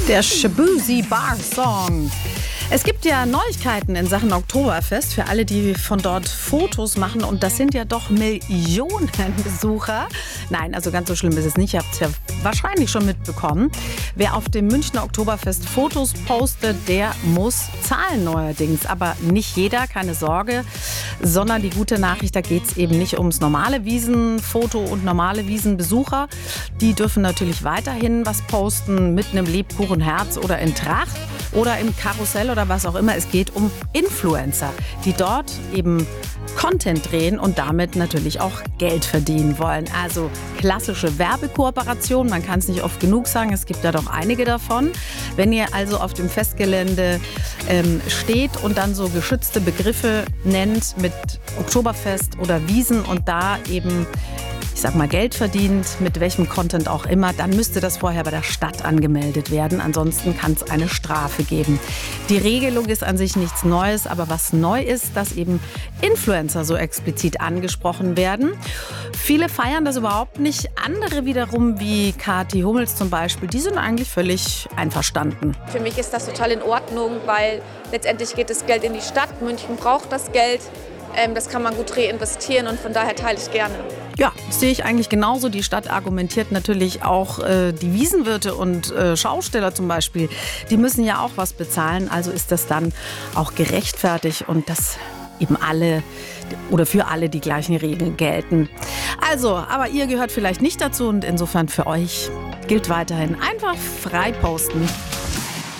Der Shaboozey Bar Song. Es gibt ja Neuigkeiten in Sachen Oktoberfest für alle, die von dort Fotos machen. Und das sind ja doch Millionen Besucher. Nein, also ganz so schlimm ist es nicht. Ihr habt es ja wahrscheinlich schon mitbekommen. Wer auf dem Münchner Oktoberfest Fotos postet, der muss zahlen neuerdings. Aber nicht jeder, keine Sorge. Sondern die gute Nachricht, da geht es eben nicht ums normale Wiesenfoto und normale Wiesenbesucher. Die dürfen natürlich weiterhin was posten mit einem Lebkuchenherz oder in Tracht oder im Karussell oder was auch immer. Es geht um Influencer, die dort eben Content drehen und damit natürlich auch Geld verdienen wollen. Also klassische Werbekooperation, man kann es nicht oft genug sagen, es gibt ja doch einige davon. Wenn ihr also auf dem Festgelände steht und dann so geschützte Begriffe nennt mit Oktoberfest oder Wiesen und da eben, ich sag mal, Geld verdient, mit welchem Content auch immer, dann müsste das vorher bei der Stadt angemeldet werden. Ansonsten kann es eine Strafe geben. Die Regelung ist an sich nichts Neues, aber was neu ist, dass eben Influencer so explizit angesprochen werden. Viele feiern das überhaupt nicht. Andere wiederum, wie Kathi Hummels zum Beispiel, die sind eigentlich völlig einverstanden. Für mich ist das total in Ordnung, weil letztendlich geht das Geld in die Stadt. München braucht das Geld. Das kann man gut reinvestieren und von daher teile ich gerne. Ja, das sehe ich eigentlich genauso. Die Stadt argumentiert natürlich auch, die Wiesenwirte und Schausteller zum Beispiel, die müssen ja auch was bezahlen. Also ist das dann auch gerechtfertigt und dass eben alle oder für alle die gleichen Regeln gelten. Also, aber ihr gehört vielleicht nicht dazu und insofern für euch gilt weiterhin einfach frei posten.